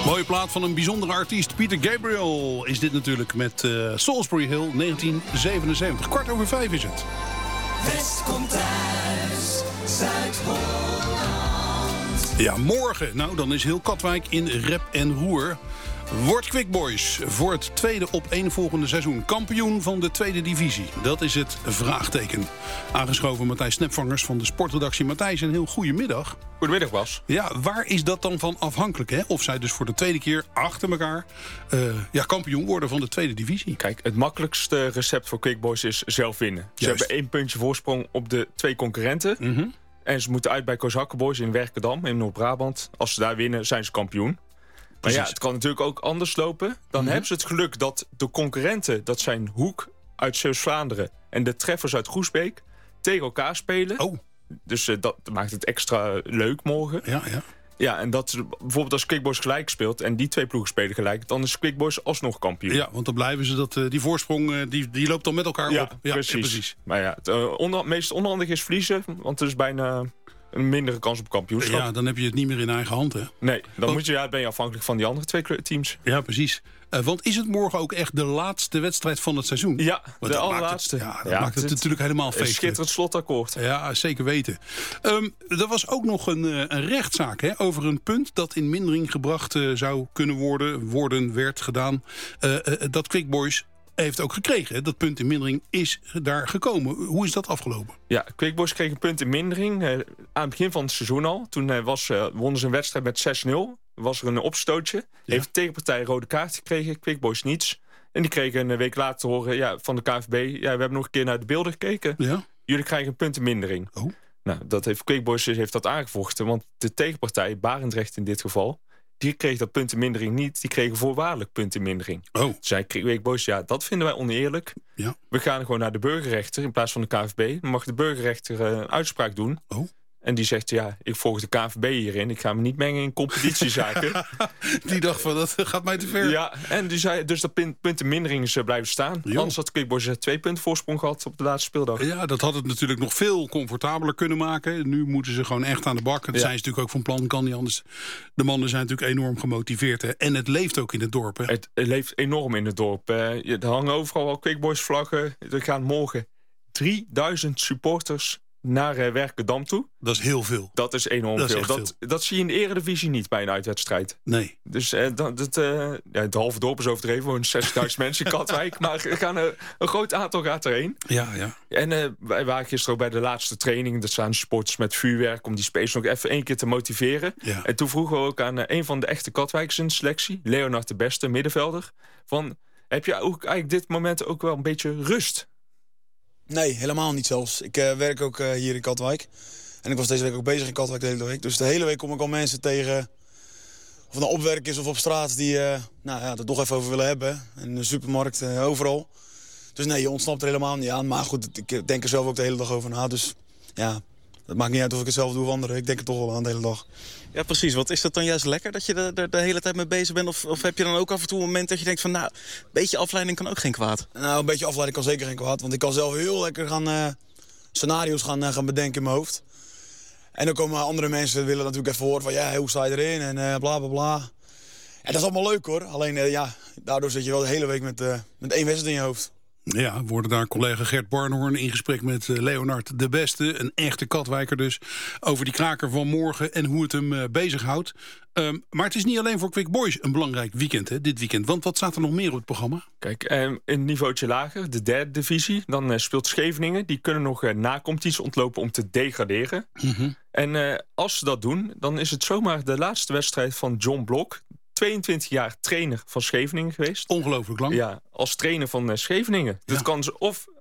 Mooie plaat van een bijzondere artiest. Peter Gabriel is dit natuurlijk met Salisbury Hill 1977. 4:15 is het. West komt thuis, Zuid-Holland. Ja, morgen. Nou, dan is heel Katwijk in rep en roer. Wordt Quick Boys voor het tweede opeenvolgende seizoen kampioen van de tweede divisie? Dat is het vraagteken. Aangeschoven Matthijs Snepvangers van de sportredactie. Matthijs, een heel goede middag. Goedemiddag, Bas. Ja, waar is dat dan van afhankelijk? Hè? Of zij dus voor de tweede keer achter elkaar kampioen worden van de tweede divisie? Kijk, het makkelijkste recept voor Quick Boys is zelf winnen. Ze hebben 1 puntje voorsprong op de 2 concurrenten. Mm-hmm. En ze moeten uit bij Kozakkenboys in Werkendam in Noord-Brabant. Als ze daar winnen, zijn ze kampioen. Maar ja, het kan natuurlijk ook anders lopen. Dan hebben ze het geluk dat de concurrenten, dat zijn Hoek uit Zeeuws-Vlaanderen en de Treffers uit Groesbeek, tegen elkaar spelen. Oh. Dus dat maakt het extra leuk morgen. Ja. Ja, en dat bijvoorbeeld als Quick Boys gelijk speelt en die 2 ploegen spelen gelijk, dan is Quick Boys alsnog kampioen. Ja, want dan blijven ze die voorsprong, die loopt dan met elkaar op. Ja, precies. Maar ja, het meest onhandig is verliezen, want er is bijna een mindere kans op kampioenschap. Ja, dan heb je het niet meer in eigen hand, hè? Nee, dan ben je afhankelijk van die andere 2 teams. Ja, precies. Want is het morgen ook echt de laatste wedstrijd van het seizoen? Ja, want de allerlaatste. Dat maakt het natuurlijk helemaal feestelijk. Schitterend slotakkoord. Ja, zeker weten. Er was ook nog een rechtszaak over een punt dat in mindering gebracht zou kunnen werd gedaan. Dat Quick Boys heeft ook gekregen. Dat punt in mindering is daar gekomen. Hoe is dat afgelopen? Ja, Quick Boys kreeg een punt in mindering aan het begin van het seizoen al. Toen wonnen ze een wedstrijd met 6-0. Was er een opstootje. Ja. Heeft de tegenpartij een rode kaart gekregen. Quick Boys niets. En die kregen een week later te horen van de KNVB. Ja, we hebben nog een keer naar de beelden gekeken. Ja? Jullie krijgen een punt in mindering. Oh. Nou, Quick Boys heeft dat aangevochten. Want de tegenpartij, Barendrecht in dit geval, die kreeg dat punt in mindering niet. Die kregen voorwaardelijk punt in mindering. Oh. Zei Quick Boys, dat vinden wij oneerlijk. Ja. We gaan gewoon naar de burgerrechter in plaats van de KNVB. Dan mag de burgerrechter een uitspraak doen. Oh. En die zegt, ik volg de KNVB hierin. Ik ga me niet mengen in competitiezaken. Die dacht van, dat gaat mij te ver. Ja, en die zei, dus dat punt in mindering is blijven staan. Jo. Anders had Quick Boys 2 punten voorsprong gehad op de laatste speeldag. Ja, dat had het natuurlijk nog veel comfortabeler kunnen maken. Nu moeten ze gewoon echt aan de bak. Dat zijn ze natuurlijk ook van plan, kan niet anders. De mannen zijn natuurlijk enorm gemotiveerd. Hè? En het leeft ook in het dorp. Hè? Het leeft enorm in het dorp. Er hangen overal al Quick Boys vlaggen. Er gaan morgen 3000 supporters naar Werkendam toe. Dat is heel veel. Dat is enorm veel. Dat zie je in de Eredivisie niet bij een uitwedstrijd. Nee. Dus het halve dorp is overdreven. Gewoon 60.000 mensen in Katwijk. Maar een groot aantal gaat erheen. Ja. En wij waren gisteren ook bij de laatste training. Dat zijn supporters met vuurwerk om die spelers nog even 1 keer te motiveren. Ja. En toen vroegen we ook aan een van de echte Katwijkers in de selectie, Leonard de Beste, middenvelder, van, heb je ook eigenlijk dit moment ook wel een beetje rust? Nee, helemaal niet zelfs. Ik werk ook hier in Katwijk. En ik was deze week ook bezig in Katwijk de hele week. Dus de hele week kom ik al mensen tegen, of het nou op werk is of op straat, die er toch even over willen hebben. In de supermarkt, overal. Dus nee, je ontsnapt er helemaal niet aan. Maar goed, ik denk er zelf ook de hele dag over na. Dus ja, het maakt niet uit of ik het zelf doe of anderen. Ik denk er toch wel aan de hele dag. Ja, precies. Wat is dat dan juist lekker dat je er de hele tijd mee bezig bent? Of heb je dan ook af en toe een moment dat je denkt van, een beetje afleiding kan ook geen kwaad? Nou, een beetje afleiding kan zeker geen kwaad. Want ik kan zelf heel lekker scenario's gaan bedenken in mijn hoofd. En dan komen andere mensen willen natuurlijk even horen van, hoe sta je erin en bla bla bla. En dat is allemaal leuk hoor. Alleen daardoor zit je wel de hele week met 1 wedstrijd in je hoofd. Ja, we worden daar collega Gert Barnhoorn in gesprek met Leonard de Beste. Een echte Katwijker dus. Over die kraker van morgen en hoe het hem bezighoudt. Maar het is niet alleen voor Quick Boys een belangrijk weekend, hè, dit weekend. Want wat staat er nog meer op het programma? Kijk, een niveautje lager, de 3e divisie. Dan speelt Scheveningen. Die kunnen nog na competitie ontlopen om te degraderen. Mm-hmm. En als ze dat doen, dan is het zomaar de laatste wedstrijd van John Blok. 22 jaar trainer van Scheveningen geweest. Ongelooflijk lang. Ja, als trainer van Scheveningen. Ja. Dat kan ze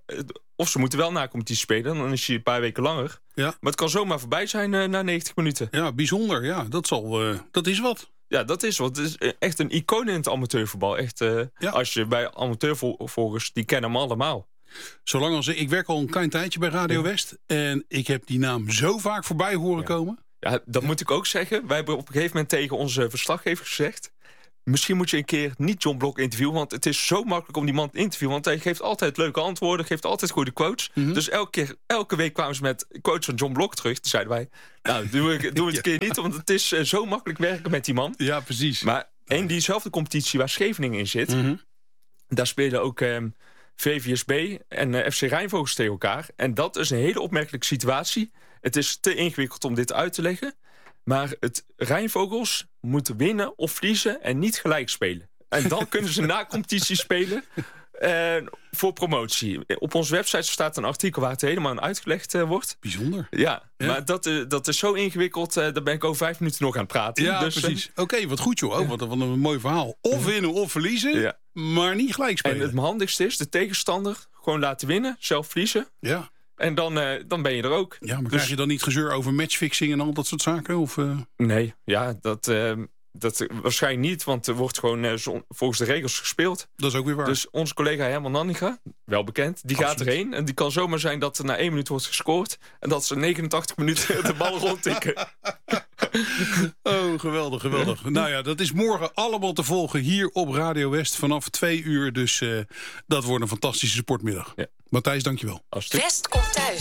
of ze moeten wel na competitie spelen, dan is hij een paar weken langer. Ja. Maar het kan zomaar voorbij zijn na 90 minuten. Ja, bijzonder. Ja, dat is wat. Ja, dat is wat. Het is echt een icoon in het amateurvoetbal. Echt, als je bij amateurvolgers, die kennen hem allemaal. Zolang als ik werk al een klein tijdje bij Radio West. En ik heb die naam zo vaak voorbij horen komen. Ja, dat moet ik ook zeggen. Wij hebben op een gegeven moment tegen onze verslaggever gezegd, misschien moet je een keer niet John Blok interviewen, want het is zo makkelijk om die man te interviewen. Want hij geeft altijd leuke antwoorden, geeft altijd goede quotes. Mm-hmm. Dus elke week kwamen ze met quotes van John Blok terug. Toen zeiden wij, doe het een keer niet, want het is zo makkelijk werken met die man. Ja, precies. Maar in diezelfde competitie waar Scheveningen in zit... daar spelen ook VVSB en FC Rijnvogels tegen elkaar. En dat is een hele opmerkelijke situatie. Het is te ingewikkeld om dit uit te leggen. Maar het Rijnvogels moet winnen of verliezen en niet gelijk spelen. En dan kunnen ze na competitie spelen voor promotie. Op onze website staat een artikel waar het helemaal aan uitgelegd wordt. Bijzonder. Ja, maar dat is zo ingewikkeld. Daar ben ik over 5 minuten nog aan het praten. Ja, dus, precies. Oké, wat goed joh. Wat een mooi verhaal. Of winnen of verliezen, maar niet gelijk spelen. En het handigste is de tegenstander gewoon laten winnen, zelf verliezen. Ja. En dan ben je er ook. Ja, maar krijg je dan niet gezeur over matchfixing en al dat soort zaken? Of, Nee, ja, dat waarschijnlijk niet, want er wordt gewoon volgens de regels gespeeld. Dat is ook weer waar. Dus onze collega Herman Nanninga, wel bekend, die gaat erheen. En die kan zomaar zijn dat er na 1 minuut wordt gescoord... en dat ze 89 minuten de bal rondtikken. Oh, geweldig, geweldig. Nou ja, dat is morgen allemaal te volgen hier op Radio West vanaf 2 uur. Dus dat wordt een fantastische sportmiddag. Ja. Matthijs, dankjewel. West komt thuis.